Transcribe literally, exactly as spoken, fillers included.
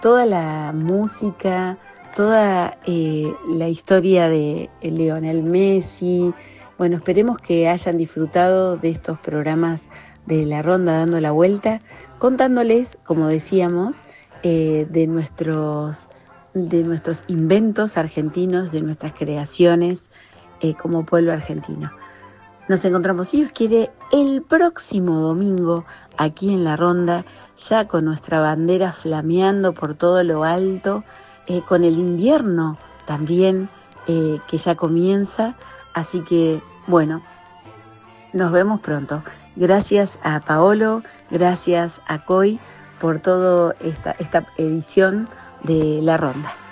toda la música, toda eh, la historia de Lionel Messi. Bueno, esperemos que hayan disfrutado de estos programas de La Ronda Dando la Vuelta, contándoles, como decíamos, eh, de nuestros, de nuestros inventos argentinos, de nuestras creaciones eh, como pueblo argentino. Nos encontramos, si Dios quiere, el próximo domingo aquí en La Ronda, ya con nuestra bandera flameando por todo lo alto, eh, con el invierno también eh, que ya comienza. Así que, bueno, nos vemos pronto. Gracias a Paolo, gracias a Coy por toda esta, esta edición de La Ronda.